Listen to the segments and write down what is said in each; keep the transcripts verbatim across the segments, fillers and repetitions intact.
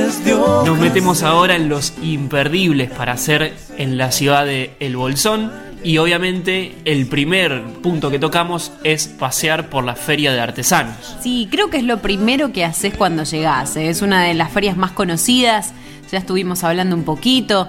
miles de ojos. Nos metemos ahora en los imperdibles para hacer en la ciudad de El Bolsón. Y obviamente el primer punto que tocamos es pasear por la feria de artesanos. Sí, creo que es lo primero que haces cuando llegás. ¿eh? Es una de las ferias más conocidas, ya estuvimos hablando un poquito.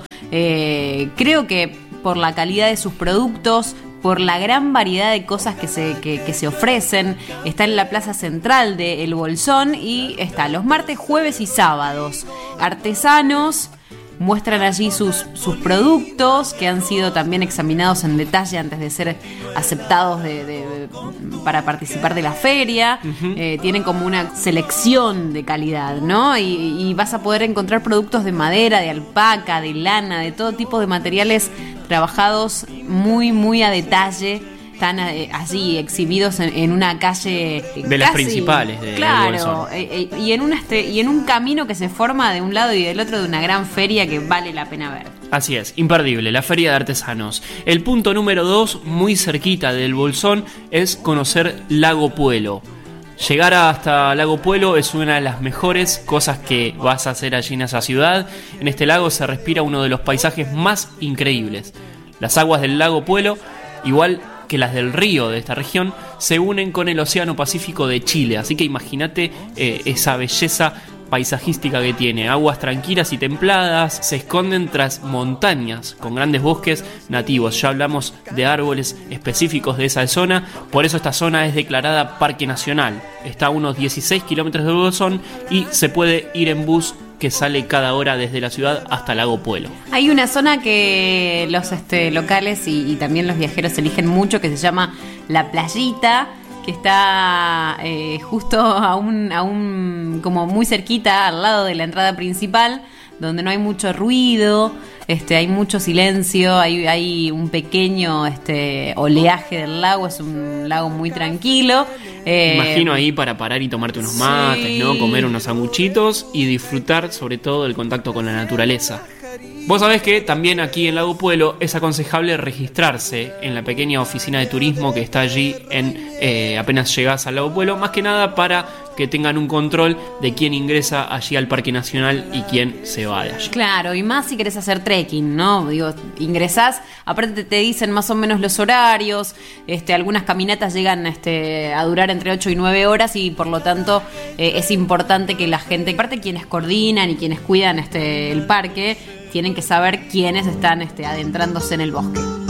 Eh, creo que por la calidad de sus productos, por la gran variedad de cosas que se, que, que se ofrecen. Está en la plaza central de El Bolsón y está los martes, jueves y sábados. Artesanos muestran allí sus, sus productos que han sido también examinados en detalle antes de ser aceptados de, de, de, para participar de la feria. Uh-huh. Eh, tienen como una selección de calidad, ¿no? Y, y vas a poder encontrar productos de madera, de alpaca, de lana, de todo tipo de materiales trabajados muy, muy a detalle. Están eh, allí exhibidos en, en una calle de casi, las principales de claro, eh, eh, y en un este, y en un camino que se forma de un lado y del otro de una gran feria que vale la pena ver. Así es, imperdible, la feria de artesanos. El punto número dos, muy cerquita del Bolsón, es conocer Lago Puelo. Llegar hasta Lago Puelo es una de las mejores cosas que vas a hacer allí en esa ciudad. En este lago se respira uno de los paisajes más increíbles. Las aguas del Lago Puelo, igual que las del río de esta región, se unen con el Océano Pacífico de Chile, así que imagínate eh, esa belleza paisajística que tiene. Aguas tranquilas y templadas se esconden tras montañas con grandes bosques nativos. Ya hablamos de árboles específicos de esa zona, por eso esta zona es declarada Parque Nacional. Está a unos dieciséis kilómetros del Bolsón y se puede ir en bus que sale cada hora desde la ciudad hasta Lago Puelo. Hay una zona que los este, locales y, y también los viajeros eligen mucho, que se llama La Playita, que está eh, justo a un, a un como muy cerquita al lado de la entrada principal, donde no hay mucho ruido, este, hay mucho silencio, hay, hay un pequeño este, oleaje del lago, es un lago muy tranquilo. Eh, Imagino ahí para parar y tomarte unos mates, sí, ¿no? Comer unos sanguchitos y disfrutar sobre todo del contacto con la naturaleza. Vos sabés que también aquí en Lago Puelo es aconsejable registrarse en la pequeña oficina de turismo que está allí en eh, apenas llegás al Lago Puelo, más que nada para que tengan un control de quién ingresa allí al Parque Nacional y quién se va de allí. Claro, y más si querés hacer trekking, ¿no? Digo, ingresás, aparte te dicen más o menos los horarios, este, algunas caminatas llegan este, a durar entre ocho y nueve horas y por lo tanto eh, es importante que la gente, aparte quienes coordinan y quienes cuidan este, el parque, tienen que saber quiénes están este, adentrándose en el bosque.